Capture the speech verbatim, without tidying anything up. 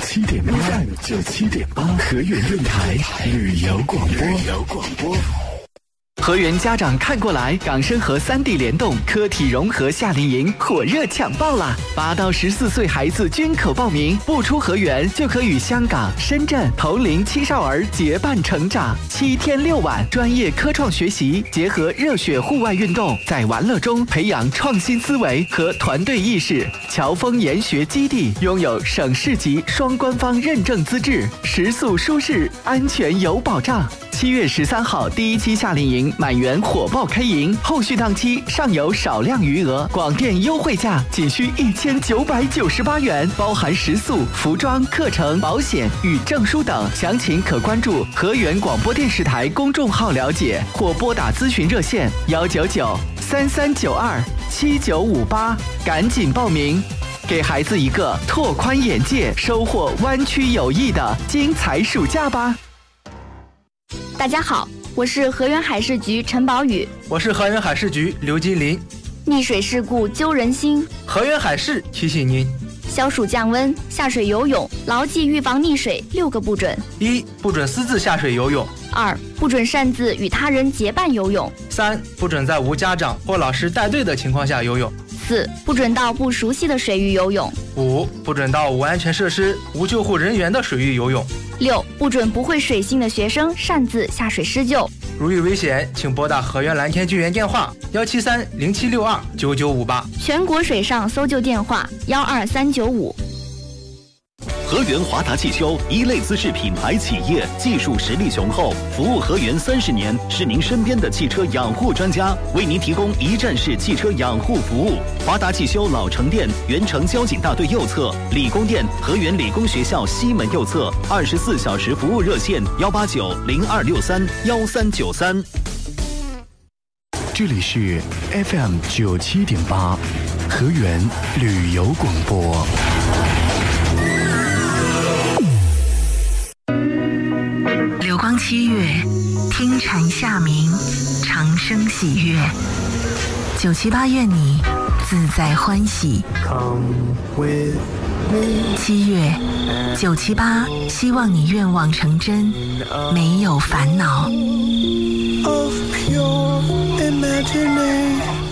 七点八 F M 九七点八河源电台旅游广播。旅游广播。 河源家长看过来，港深河三地联动科体融合夏令营火热抢报啦！八到十四岁孩子均可报名，不出河源就可与香港、深圳同龄青少儿结伴成长。七天六晚，专业科创学习，结合热血户外运动，在玩乐中培养创新思维和团队意识。侨丰研学基地拥有省市级双官方认证资质，食宿舒适，安全有保障。七月十三号第一期夏令营满员火爆开营，后续档期尚有少量余额，广电优惠价仅需一千九百九十八元，包含食宿、服装、课程、保险与证书等。详情可关注河源广播电视台公众号了解，或拨打咨询热线幺九九三三九二七九五八，赶紧报名，给孩子一个拓宽眼界、收获湾区友谊的精彩暑假吧。 大家好，我是河源海事局陈宝宇。 我是河源海事局刘金林。 溺水事故揪人心， 河源海事提醒您： 消暑降温，下水游泳，牢记预防溺水六个不准。 一、不准私自下水游泳； 二、不准擅自与他人结伴游泳； 三、不准在无家长或老师带队的情况下游泳； 四、不准到不熟悉的水域游泳； 五、不准到无安全设施、无救护人员的水域游泳； 六、不准不会水性的学生擅自下水施救。 如遇危险，请拨打河源蓝天救援电话幺七三零七六二九九五八， 全国水上搜救电话幺二三九五。 河源华达汽修一类资质品牌企业，技术实力雄厚，服务河源三十年，是您身边的汽车养护专家，为您提供一站式汽车养护服务。华达汽修老城店原城交警大队右侧，理工店河源理工学校西门右侧，二十四小时服务热线幺八九零二六三幺三九三。 这里是 F M 九七点八河源旅游广播。 流光七月，听蝉夏鸣，长声喜悦。九七八愿你自在欢喜。七月，九七八希望你愿望成真，没有烦恼。